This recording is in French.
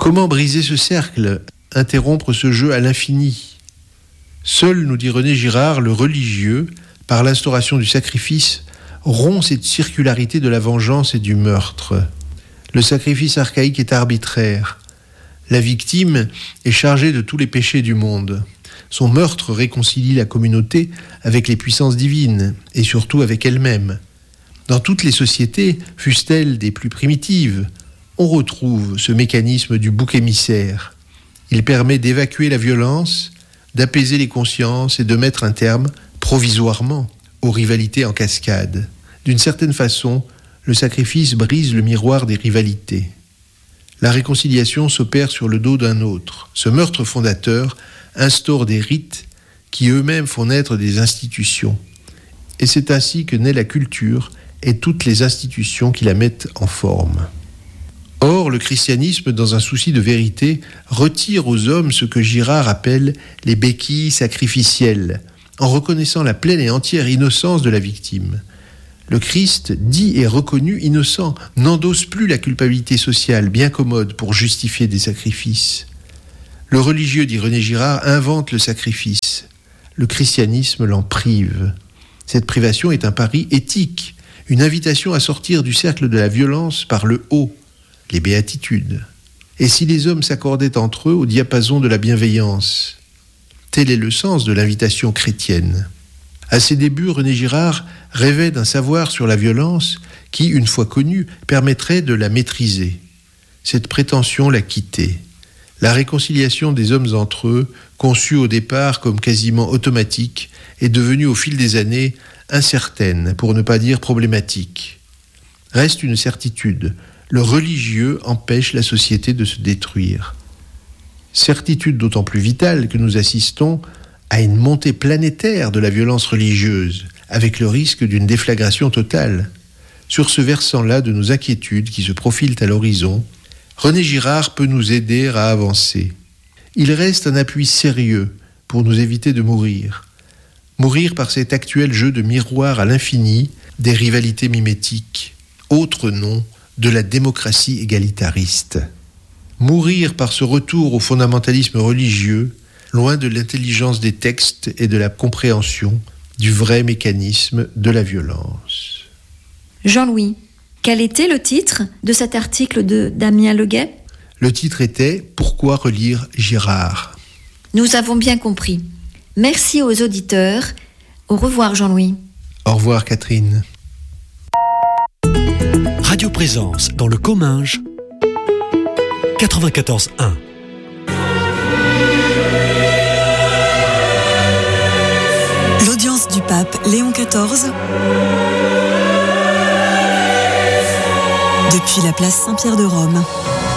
Comment briser ce cercle, interrompre ce jeu à l'infini ? Seul, nous dit René Girard, le religieux, par l'instauration du sacrifice, rompt cette circularité de la vengeance et du meurtre. Le sacrifice archaïque est arbitraire. La victime est chargée de tous les péchés du monde. Son meurtre réconcilie la communauté avec les puissances divines et surtout avec elle-même. Dans toutes les sociétés, fussent-elles des plus primitives, on retrouve ce mécanisme du bouc émissaire. Il permet d'évacuer la violence, d'apaiser les consciences et de mettre un terme, provisoirement, aux rivalités en cascade. D'une certaine façon, le sacrifice brise le miroir des rivalités. La réconciliation s'opère sur le dos d'un autre. Ce meurtre fondateur instaure des rites qui eux-mêmes font naître des institutions. Et c'est ainsi que naît la culture et toutes les institutions qui la mettent en forme. Or, le christianisme, dans un souci de vérité, retire aux hommes ce que Girard appelle les béquilles sacrificielles, en reconnaissant la pleine et entière innocence de la victime. Le Christ, dit et reconnu innocent, n'endosse plus la culpabilité sociale bien commode pour justifier des sacrifices. Le religieux, dit René Girard, invente le sacrifice. Le christianisme l'en prive. Cette privation est un pari éthique, une invitation à sortir du cercle de la violence par le haut, les béatitudes. Et si les hommes s'accordaient entre eux au diapason de la bienveillance ? Tel est le sens de l'invitation chrétienne. À ses débuts, René Girard rêvait d'un savoir sur la violence qui, une fois connu, permettrait de la maîtriser. Cette prétention l'a quitté. La réconciliation des hommes entre eux, conçue au départ comme quasiment automatique, est devenue au fil des années incertaine, pour ne pas dire problématique. Reste une certitude, le religieux empêche la société de se détruire. Certitude d'autant plus vitale que nous assistons à une montée planétaire de la violence religieuse, avec le risque d'une déflagration totale. Sur ce versant-là de nos inquiétudes qui se profilent à l'horizon, René Girard peut nous aider à avancer. Il reste un appui sérieux pour nous éviter de mourir. Mourir par cet actuel jeu de miroir à l'infini des rivalités mimétiques, autre nom de la démocratie égalitariste. Mourir par ce retour au fondamentalisme religieux, loin de l'intelligence des textes et de la compréhension du vrai mécanisme de la violence. Jean-Louis, quel était le titre de cet article de Damien Leguet ? Le titre était « Pourquoi relire Girard ?» Nous avons bien compris. Merci aux auditeurs. Au revoir Jean-Louis. Au revoir Catherine. Radio Présence dans le Comminges 94.1. L'audience du pape Léon XIV depuis la place Saint-Pierre de Rome.